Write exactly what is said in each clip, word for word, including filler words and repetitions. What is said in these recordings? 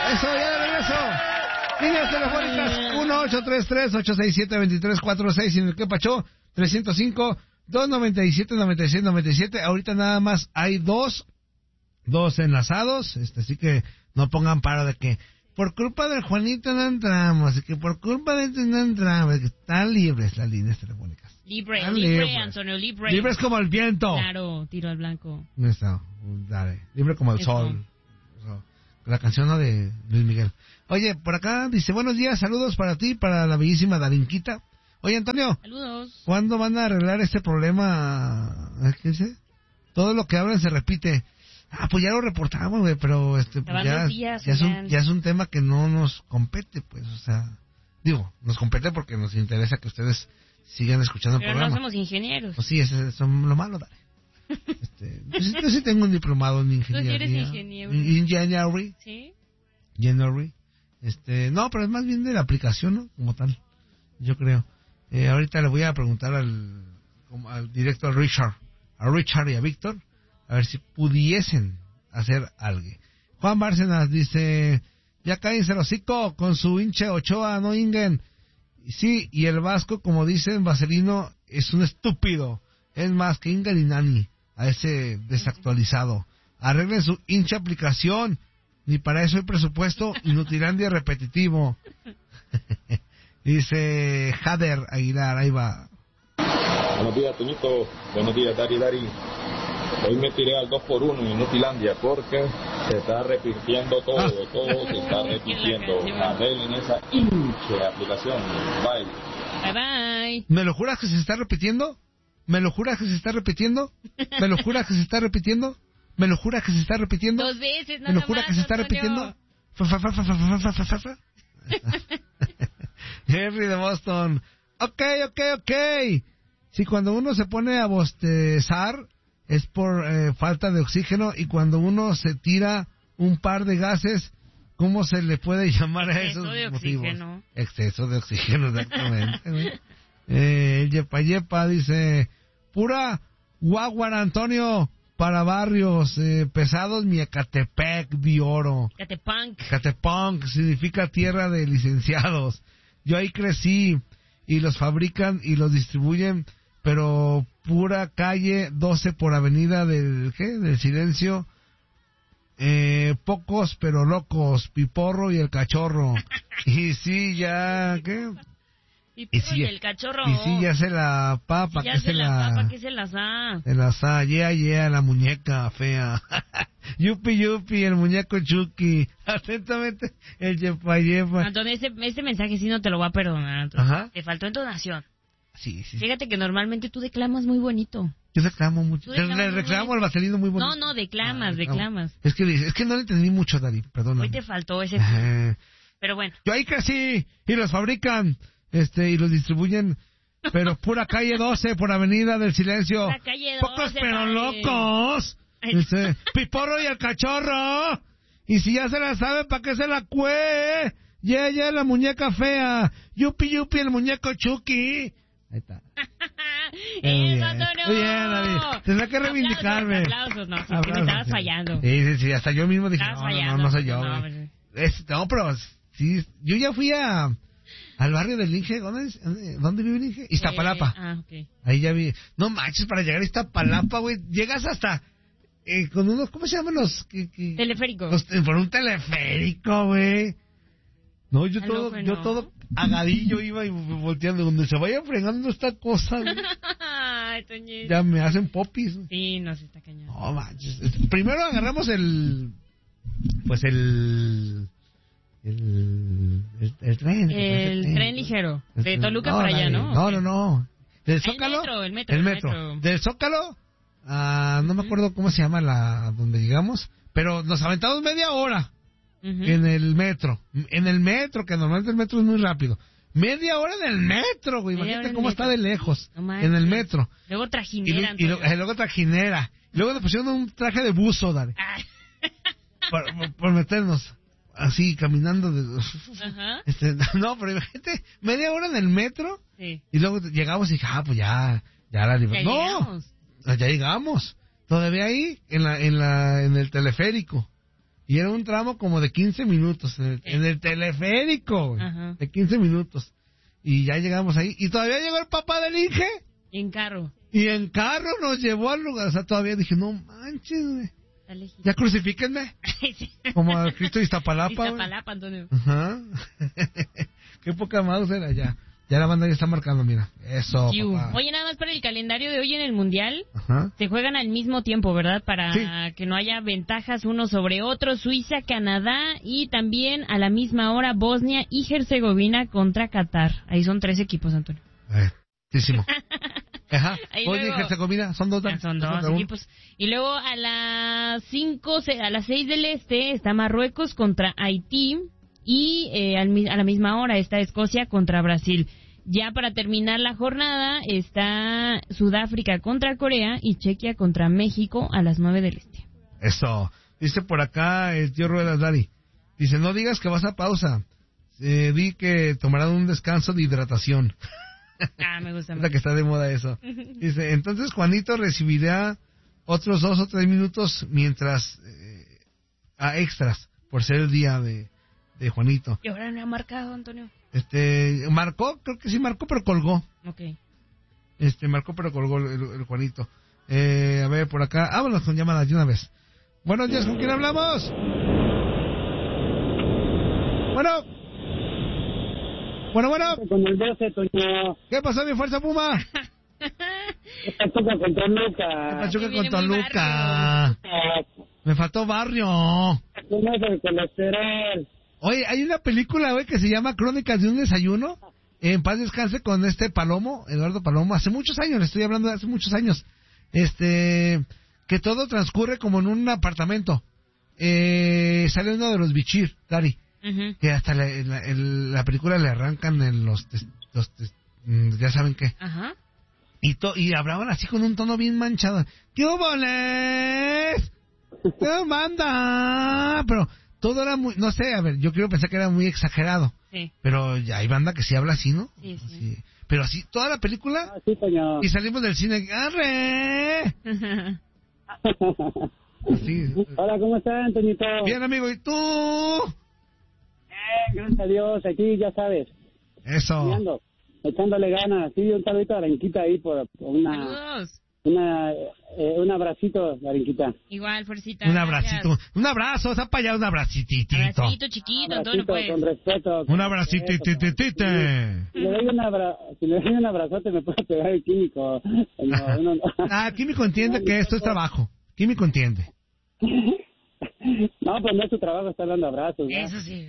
Eso, ya de regreso. Líneas telefónicas uno ocho tres tres, ocho seis siete, dos tres cuatro seis y en el que pachó trescientos cinco, doscientos noventa y siete, noventa y seis, noventa y siete. Ahorita nada más hay dos, dos enlazados, este, así que no pongan paro de que por culpa del Juanito no entramos, y que por culpa de este no entramos, que están libres las líneas telefónicas. Libre, están libre, libres. Antonio, libre. Libres como el viento. Claro, tiro al blanco. Eso, dale, libre como el Eso. sol. Eso. La canción, ¿no?, de Luis Miguel. Oye, por acá dice, buenos días, saludos para ti, para la bellísima Darinquita. Oye, Antonio. Saludos. ¿Cuándo van a arreglar este problema? ¿Qué dice? Todo lo que hablan se repite. Ah, pues ya lo reportamos, güey, pero este, pues ya, días, ya, es un, ya es un tema que no nos compete, pues, o sea, digo, nos compete porque nos interesa que ustedes sigan escuchando pero el programa. Pero no somos ingenieros. Pues sí, eso es lo malo, dale. Este, yo, sí, yo sí tengo un diplomado en ingeniería. ¿Tú sí eres ingeniero? Engineering. ¿Sí? Engineering. Este, no, pero es más bien de la aplicación, ¿no? Como tal, yo creo. Eh, ahorita le voy a preguntar al, como al director Richard, a Richard y a Víctor, a ver si pudiesen hacer algo. Juan Bárcenas dice, ya cállense el hocico con su hinche Ochoa, no inguen. Y sí, y el Vasco, como dicen, Vaselino, es un estúpido. Es más que Inga y Nani, a ese desactualizado. Arreglen su hincha aplicación. Ni para eso hay presupuesto, inutilandia repetitivo. Dice Jader Aguilar, ahí va. Buenos días, Toñito. Buenos días, Dari Dari. Hoy me tiré al dos por uno en Inutilandia porque se está repitiendo todo, ah. todo se está repitiendo. Arreglen esa hinche aplicación. Bye. Bye bye. ¿Me lo juras que se está repitiendo? ¿Me lo juras que se está repitiendo? ¿Me lo juras que se está repitiendo? ¿Me lo juras que se está repitiendo? Dos veces, nada ¿Me lo juras que se está Antonio. repitiendo? Fa, fa, fa, fa, fa, fa, fa, fa, fa. Henry de Boston. Ok, ok, ok. Si cuando uno se pone a bostezar es por eh, falta de oxígeno, y cuando uno se tira un par de gases, ¿cómo se le puede llamar a esos de motivos? Oxígeno. Exceso de oxígeno, exactamente. eh, el Yepa Yepa dice, pura guaguara, Antonio, para barrios eh, pesados, mi Ecatepec de oro. Ecatepunk. Ecatepunk significa tierra de licenciados. Yo ahí crecí, y los fabrican y los distribuyen, pero pura calle doce por avenida del, ¿qué? Del Silencio. Eh, pocos pero locos, Piporro y el Cachorro. Y sí, ya, ¿qué? Y, y, sí, y el Cachorro. Y sí, ya se la papa, ya que se se la, la papa, que se la sa. Se la sa, yeah, yeah, la muñeca fea. Yupi, yupi, el muñeco Chucky. Atentamente, el yepa, yepa. Antonio, ese, ese mensaje sí no te lo voy a perdonar, Antonio. Ajá. Te faltó entonación. Sí, sí. Fíjate que normalmente tú declamas muy bonito. Yo reclamo mucho. Declamas Le reclamo al Vaselino muy bonito. No, no, declamas, ah, declamas. Es que, es que no le entendí mucho, Dari, perdóname. Hoy te faltó ese... Eh, Pero bueno. Yo ahí crecí, y los fabrican, este, y los distribuyen, pero pura calle doce por avenida del Silencio. Pura calle doce, Pocos pero padre. locos. Dice, Piporro y el Cachorro. Y si ya se la sabe, ¿para qué se la cue? Ya, ya, la muñeca fea. Yupi, yupi, el muñeco Chucky. Ahí está. ¡Eso, Antonio! Muy bien, David. Tendrá que reivindicarme. Aplausos, aplausos, no, sí, Aplausos, que me estabas sí. fallando. Sí, sí, sí, hasta yo mismo dije, Estabas no, fallando, no, no, no soy yo. no, güey. Es, no, pero sí, yo ya fui a al barrio del Inge. ¿Dónde, es? ¿Dónde, dónde vive el Inge? Iztapalapa. Eh, ah, ok. Ahí ya vi. No manches, para llegar a Iztapalapa, güey, llegas hasta eh, con unos, ¿cómo se llaman los? Que, que, Teleférico. Los, por un teleférico, güey. No, yo Ah, todo, no, pues yo no. todo agadillo iba y volteando. Donde se vaya fregando esta cosa, güey, Ay, Toñito. ya me hacen popis, güey. Sí, no, se está cañón. No manches. Primero agarramos el, pues el, el, el, el tren. El tren, tren ligero. El De tren. Toluca no, para allá, nadie. ¿no? No, ¿O qué? no, no. Del Zócalo. metro, el metro, El el metro. metro. Del Zócalo, ah, no me acuerdo cómo se llama la, donde llegamos, pero nos aventamos media hora. Uh-huh. En el metro, en el metro, que normalmente el metro es muy rápido. Media hora en el metro, güey. Media Imagínate hora cómo en está metro. de lejos. No manches. En el metro. Luego Y, trajinera, y, y, Antonio. y luego trajinera. Luego nos pusieron un traje de buzo, dale. Ay. Por, por- por meternos así, caminando. De, Ajá. este, no, pero imagínate, media hora en el metro. Sí. Y luego llegamos y dije, ah, pues ya, ya la Ya libramos. No, llegamos. ya llegamos. Todavía ahí, en la, en la, en el teleférico. Y era un tramo como de quince minutos en el, en el teleférico, güey, de quince minutos. Y ya llegamos ahí. Y todavía llegó el papá del Inge. Y en carro. Y en carro nos llevó al lugar. O sea, todavía dije, no manches, güey. Ya crucifíquenme. Sí. Como a Cristo de Iztapalapa. Iztapalapa, Antonio. Ajá. Qué poca mouse era ya. Ya la banda ya está marcando, mira. Eso, papá. Oye, nada más para el calendario de hoy en el Mundial. Ajá. Se juegan al mismo tiempo, ¿verdad? Para sí. que no haya ventajas uno sobre otro. Suiza, Canadá y también a la misma hora Bosnia y Herzegovina contra Qatar. Ahí son tres equipos, Antonio. Eh, muchísimo. Ajá. Bosnia luego, y Herzegovina, son dos. Ah, son dos equipos. Y luego a las cinco, a las seis del este está Marruecos contra Haití. Y eh, al, a la misma hora está Escocia contra Brasil. Ya para terminar la jornada está Sudáfrica contra Corea y Chequia contra México a las nueve del este. Eso. Dice por acá el tío Ruedas Dari. Dice, no digas que vas a pausa. Eh, di que tomarán un descanso de hidratación. Ah, me gusta. Es la que está de moda eso. Dice, entonces Juanito recibirá otros dos o tres minutos mientras eh, a extras por ser el día de... de Juanito. ¿Y ahora no ha marcado, Antonio? Este, marcó, creo que sí marcó, pero colgó. Ok. Este, marcó, pero colgó el, el Juanito. Eh, a ver, por acá, vámonos con llamadas de una vez. Buenos días, ¿con quién hablamos? Bueno. Bueno, bueno. Con el doce, Toño. ¿Qué pasó, mi fuerza Puma? Pachuca con Toluca. Pachuca con Toluca. Me faltó barrio. ¿Cómo es el colesterol? Oye, hay una película, güey, que se llama Crónicas de un desayuno. En paz descanse con este Palomo, Eduardo Palomo. Hace muchos años, le estoy hablando de hace muchos años. Este, que todo transcurre como en un apartamento. Eh, sale uno de los bichir, Dari. Uh-huh. Que hasta la, la, el, la película le arrancan en los, tes, los tes, ya saben qué. Ajá. Y, to, y hablaban así con un tono bien manchado. ¿Qué huboles? ¿Qué manda? Pero todo era muy, no sé, a ver, yo quiero pensar que era muy exagerado. Sí. Pero ya hay banda que sí habla así, ¿no? Sí, sí. Así, pero así, toda la película. Ah, sí, señor. Y salimos del cine, ¡arre! Sí. Hola, ¿cómo están, Antonito? Bien, amigo, ¿y tú? Bien, gracias a Dios, aquí ya sabes. Eso. Mirando, echándole ganas. Sí, un saludito a Arenquita ahí por, por una... Saludos. Una, eh, un abracito, Arenquita. Igual, fuercita. Un abracito, un abrazo, está para allá un abracitito. Abracito chiquito, Antonio, pues. Con respeto. Con un abracito, tititite. Si le doy un abra, si le doy un abrazote me puede pegar el químico. No, no, no. Ah, Químico entiende que esto es trabajo. Químico entiende. No, pues no es su trabajo estar dando abrazos, ¿no? Eso sí.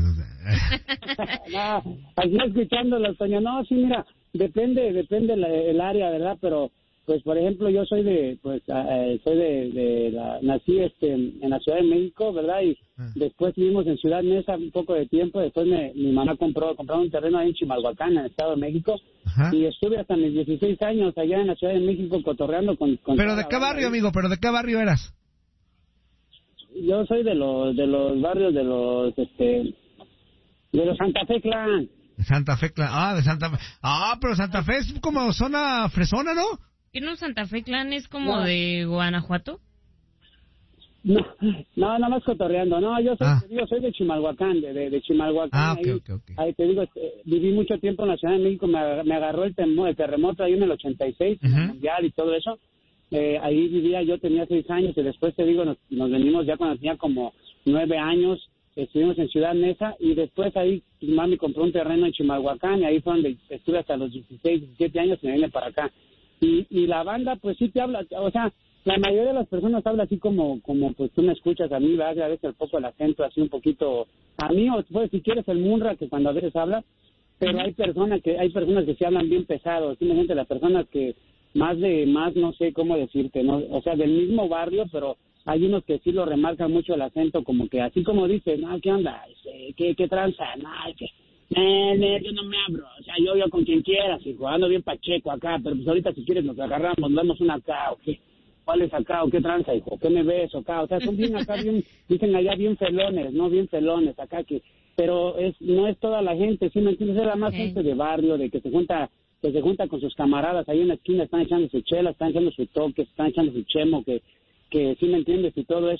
No, aquí escuchándolo, Toño. No, sí, mira, depende, depende la, el área, ¿verdad? Pero, pues, por ejemplo, yo soy de, pues, eh, soy de, de la, nací este, en la Ciudad de México, ¿verdad? Y ah. después vivimos en Ciudad Neza un poco de tiempo. Después me, mi mamá compró, compró un terreno ahí en Chimalhuacán, en el Estado de México. Ajá. Y estuve hasta mis dieciséis años allá en la Ciudad de México cotorreando con... con ¿Pero de qué barrio, amigo? ¿Pero de qué barrio eras? Yo soy de los de los barrios de los este de los Santa Fe Clan. Santa Fe Clan, ah, de Santa Fe. Ah, pero Santa Fe es como zona fresona, ¿no? ¿Y no Santa Fe Clan es como no. de Guanajuato? No, no, nada más cotorreando. No, yo soy, ah. yo soy de Chimalhuacán, de, de, de Chimalhuacán. Ah, ok, ahí, ok, ok. Ahí te digo, eh, viví mucho tiempo en la Ciudad de México, me, me agarró el, temo, el terremoto ahí en el ochenta y seis, uh-huh. en el Mundial y todo eso. Eh, ahí vivía, yo tenía seis años y después te digo, nos, nos venimos ya cuando tenía como nueve años, estuvimos en Ciudad Neza y después ahí mami compró un terreno en Chimalhuacán y ahí fue donde estuve hasta los dieciséis, diecisiete años y me vine para acá. Y, y la banda pues sí te habla, o sea, la mayoría de las personas habla así como, como pues tú me escuchas a mí, ¿verdad? A veces un poco el acento así un poquito, a mí o pues si quieres el munra que cuando a veces habla, pero hay personas que, hay personas que sí hablan bien pesados, simplemente las personas que más de, más no sé cómo decirte, ¿no? O sea, del mismo barrio, pero hay unos que sí lo remarcan mucho el acento, como que así como dices, no, ¿qué onda? ¿Qué, qué tranza? No, que, eh, eh, yo no me abro, o sea, yo, yo con quien quieras, y jugando bien pacheco acá, pero pues ahorita si quieres nos agarramos, nos damos una acá, o qué, ¿cuál es acá, o qué tranza, hijo? ¿Qué me ves, acá? O sea, son bien acá, bien, dicen allá bien felones, ¿no? Bien felones acá, que, pero es, no es toda la gente, ¿sí me entiendes? Es la más okay. gente de barrio, de que se junta, que se junta con sus camaradas ahí en la esquina, están echando su chela, están echando su toque, están echando su chemo, que, que sí me entiendes y todo eso,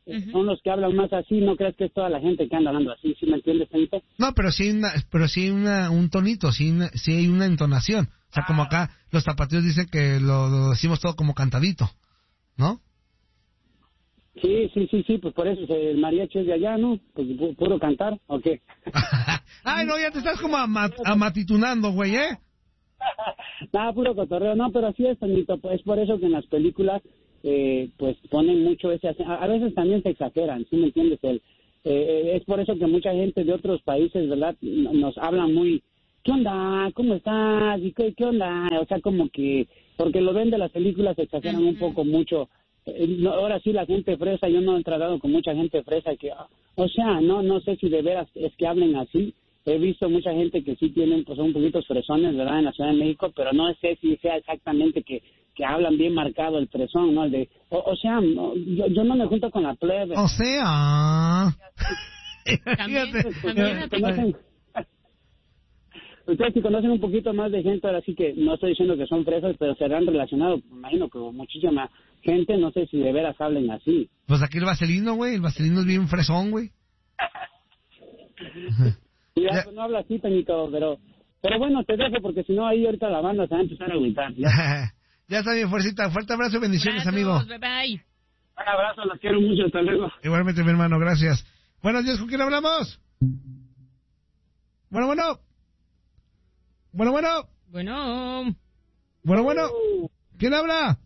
uh-huh. son los que hablan más así, no crees que es toda la gente que anda hablando así, ¿sí me entiendes, Felipe? No, pero sí, una, pero sí una, un tonito, sí, una, sí hay una entonación. O sea, como acá los tapatíos dicen que lo, lo decimos todo como cantadito, ¿no? Sí, sí, sí, sí, pues por eso el mariachi es de allá, ¿no? Pues pu- puro cantar, ¿o qué? Ay, no, ya te estás como ama- amatitunando, güey, ¿eh? Nada, puro cotorreo, no, pero así es, Toñito, pues es por eso que en las películas, eh, pues ponen mucho ese, a, a veces también se exageran, ¿sí me entiendes? El, eh, es por eso que mucha gente de otros países, ¿verdad? Nos hablan muy, ¿qué onda? ¿Cómo estás? ¿Y qué, qué onda? O sea, como que, porque lo ven de las películas, se exageran uh-huh. un poco mucho. Eh, no, ahora sí la gente fresa, yo no he tratado con mucha gente fresa que, o sea, no no sé si de veras es que hablen así. He visto mucha gente que sí tienen, pues, un poquito fresones, ¿verdad?, en la Ciudad de México, pero no sé si sea exactamente que, que hablan bien marcado el fresón, ¿no? El de, o, o sea, no, yo, yo no me junto con la plebe. O sea... También, también, también ustedes si conocen un poquito más de gente, ahora sí que no estoy diciendo que son fresas, pero serán relacionados, me imagino que con muchísima gente, no sé si de veras hablen así. Pues aquí el vaselino, güey, el vaselino es bien fresón, güey. Ya, ya. Pues no habla así, Peñito, pero pero bueno, te dejo porque si no ahí ahorita la banda se va a empezar a agüitar. Ya, ya está bien, fuercita. Fuerte abrazo y bendiciones, Abrazos, amigo. Bye, bye. Un abrazo, los quiero mucho, hasta luego. Igualmente, mi hermano, gracias. Buenos días, ¿con quién hablamos? Bueno, bueno. Bueno, bueno. Bueno. Bueno, bueno. ¿Quién habla?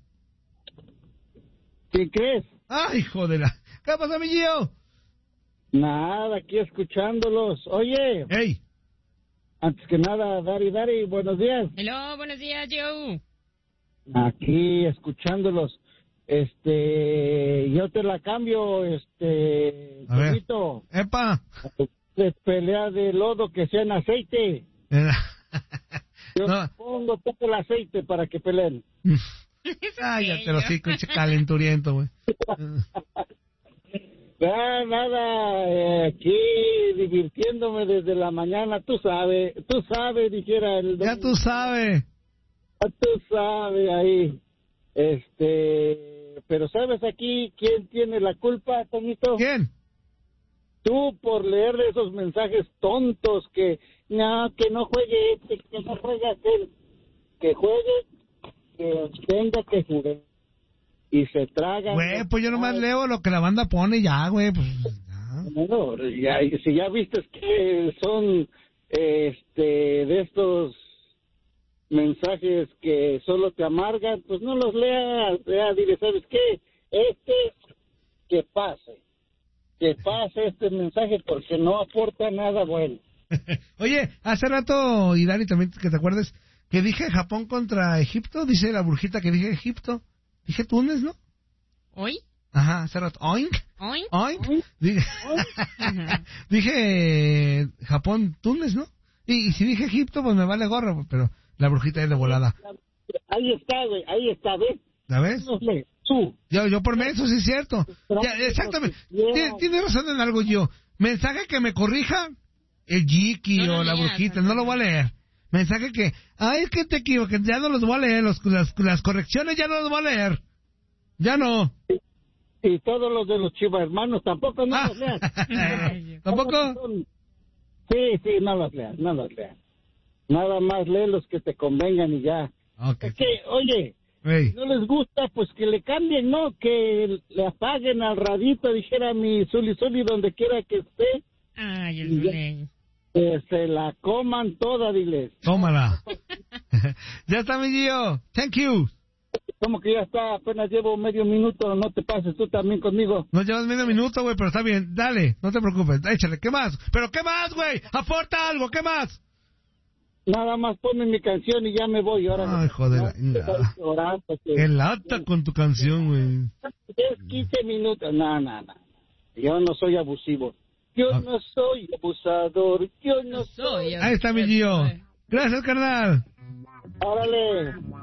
¿Qué crees? Ay, joder. ¿Qué pasa, amiguillo? Nada, aquí escuchándolos. Oye. Hey. Antes que nada, Dari, Dari, buenos días. Hello, buenos días, Joe. Aquí escuchándolos. Este, yo te la cambio, este, a ver. Bonito. Epa. De pelea de lodo que sea en aceite. Yo no. pongo todo el aceite para que peleen. Cállate, los hijos, calenturiento, güey. Nada, nada, eh, aquí divirtiéndome desde la mañana, tú sabes, tú sabes, dijera el... Ya tú sabes. Ya tú sabes ahí, este, pero ¿sabes aquí quién tiene la culpa, Toñito? ¿Quién? Tú por leer esos mensajes tontos que, no, que no juegue este, que no juegue aquel, que juegue, que tenga que jugar. Y se tragan. Güey, pues yo nomás leo lo que la banda pone ya, güey. Pues, ya. No, ya, si ya viste que son este de estos mensajes que solo te amargan, pues no los leas. Ya, dile, ¿sabes qué? Este, que pase. Que pase este mensaje porque no aporta nada bueno. Oye, hace rato, y Dani también, que te acuerdes, que dije Japón contra Egipto, dice la brujita que dije Egipto. Dije Túnez, ¿no? ¿Hoy? Ajá, hace rato. ¿Oink? ¿Oink? ¿Oink? Dije, dije Japón, Túnez, ¿no? Y, y si dije Egipto, pues me vale gorro, pero la brujita es de volada. Ahí está, güey, ahí está, ¿ves? ¿La ves? Tú. Yo, yo por menso, sí es cierto. Ya, exactamente. Tienes tiene razón en algo yo. Mensaje que me corrija el Jiki no, o la leas, brujita, no, no lo voy a leer. Mensaje que, ay, es que te equivoqué, ya no los voy a leer, los, las, las correcciones ya no los voy a leer. Ya no. Y, y todos los de los Chivas hermanos tampoco no ah. los leas. ¿Tampoco? Sí, sí, no los leas, no los leas. Nada más lee los que te convengan y ya. Okay. Es que, oye, hey. no les gusta, pues que le cambien, ¿no? Que le apaguen al radito, dijera mi Zuli Zuli, donde quiera que esté. Ay, el Zuli. Que se la coman toda, diles. Tómala. Ya está, mi tío. Thank you. Como que ya está, apenas llevo medio minuto, no te pases tú también conmigo. No llevas medio minuto, güey, pero está bien. Dale, no te preocupes, échale. ¿Qué más? ¿Pero qué más, güey? Aporta algo, ¿qué más? Nada más ponme mi canción y ya me voy. Ahora Ay, joder. Qué lata con tu canción, güey. quince minutos. No, no, no. Yo no soy abusivo. Yo ah. no soy abusador. Yo no soy. Ahí está mi tío. Gracias, carnal. Órale.